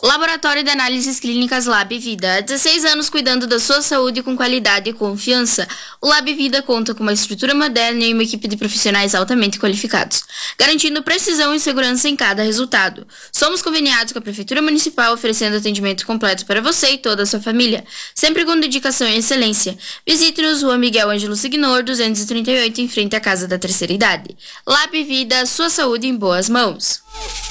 Laboratório de Análises Clínicas Lab Vida. Há 16 anos cuidando da sua saúde com qualidade e confiança, o Lab Vida conta com uma estrutura moderna e uma equipe de profissionais altamente qualificados, garantindo precisão e segurança em cada resultado. Somos conveniados com a Prefeitura Municipal, oferecendo atendimento completo para você e toda a sua família, sempre com dedicação e excelência. Visite-nos, Rua Miguel Ângelo Signor, 238, em frente à Casa da Terceira Idade. Lab Vida, sua saúde em boas mãos.